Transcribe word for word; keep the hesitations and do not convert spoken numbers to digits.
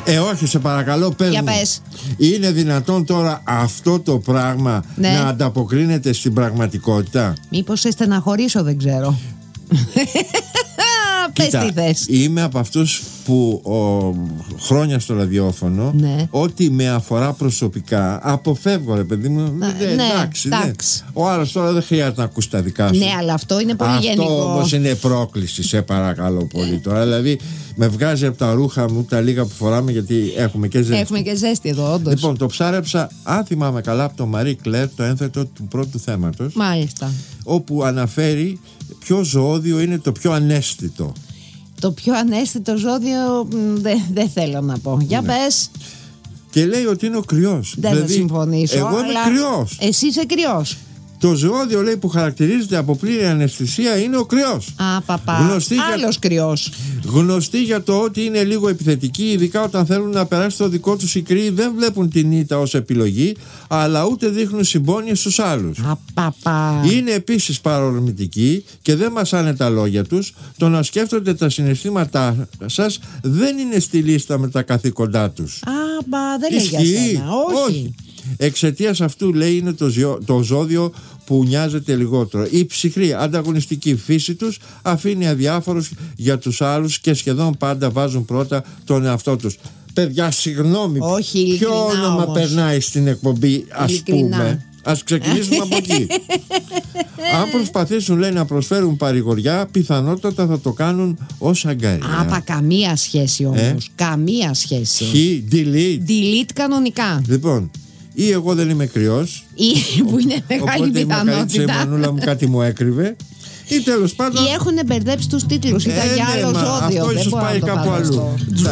Ε, όχι, σε παρακαλώ, πες Για μου. πες. Είναι δυνατόν τώρα αυτό το πράγμα Ναι. να ανταποκρίνεται στην πραγματικότητα? Μήπως σε στεναχωρήσω, δεν ξέρω. Πες τι θες. Είμαι από αυτούς που ο, χρόνια στο ραδιόφωνο, Ναι. ό,τι με αφορά προσωπικά αποφεύγω, ρε παιδί μου. Ναι, ε, εντάξει, ναι. εντάξει. Ο άλλος τώρα δεν χρειάζεται να ακούσει τα δικά σου. Ναι, αλλά αυτό είναι πολύ Αυτό γενικό. όμως είναι πρόκληση, σε παρακαλώ πολύ τώρα. Δηλαδή με βγάζει από τα ρούχα μου τα λίγα που φοράμε, γιατί έχουμε και ζέστη. Έχουμε και ζέστη εδώ, όντως. Λοιπόν, το ψάρεψα, αν θυμάμαι καλά, από το Marie Claire, το ένθετο του πρώτου θέματος, Μάλιστα. όπου αναφέρει ποιο ζωώδιο είναι το πιο ανέστητο. Το πιο ανέστητο ζώδιο δεν δε θέλω να πω. Για Ναι. πες. Και λέει ότι είναι ο κρυός. Δεν θα συμφωνήσω. Εγώ είμαι αλλά κρυός. Εσύ είσαι κρυός. Το ζωώδιο, λέει, που χαρακτηρίζεται από πλήρη αναισθησία είναι ο κρυός. Α, παπά. Γνωστή για- Άλλος κρυός. Γνωστοί για το ότι είναι λίγο επιθετικοί, ειδικά όταν θέλουν να περάσει το δικό τους. Οι κρύοι δεν βλέπουν την ήττα ως επιλογή, αλλά ούτε δείχνουν συμπόνια στους άλλους. Α, παπά. Είναι επίσης παρορμητικοί και δεν μασάνε τα λόγια τους. Το να σκέφτονται τα συναισθήματά σας δεν είναι στη λίστα με τα καθήκοντά τους. Α, μπα, δεν λέει για Ισχύει? σένα. Όχι. Εξαιτίας αυτού, λέει, είναι το, ζυο, το ζώδιο που νοιάζεται λιγότερο. Η ψυχρή ανταγωνιστική φύση τους αφήνει αδιάφορους για τους άλλους και σχεδόν πάντα βάζουν πρώτα τον εαυτό τους. Παιδιά, συγγνώμη, Όχι, ειλικρινά ποιο όνομα όμως. περνάει στην εκπομπή, ας Ειλικρινά. πούμε? Ας ξεκινήσουμε από εκεί. Αν προσπαθήσουν, λέει, να προσφέρουν παρηγοριά, πιθανότατα θα το κάνουν ως αγκαρία. Άπα, καμία σχέση όμως. Ε? Καμία σχέση. Χ, delete. Delete κανονικά. Λοιπόν, ή εγώ δεν είμαι κρυός, Ή που είναι μεγάλη οπότε η Μακαρίτσα, η πιθανότητα. μανούλα μου κάτι μου έκρυβε, ή τέλος πάντων. Ή έχουν μπερδέψει τους τίτλους. Ήταν Ε, για ναι, άλλο μα ζώδιο. αυτό Δεν ίσως μπορώ να πάει το κάπου φανταστώ. αλλού.